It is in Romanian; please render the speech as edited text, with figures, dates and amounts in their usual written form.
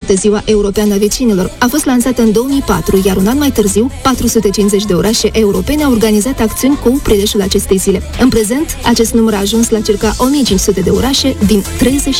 numită Ziua Europeană a Vecinilor. A fost lansată în 2004, iar un an mai târziu, 450 de orașe europene au organizat acțiuni cu prilejul acestei zile. În prezent, acest număr a ajuns la circa 1500 de orașe din 30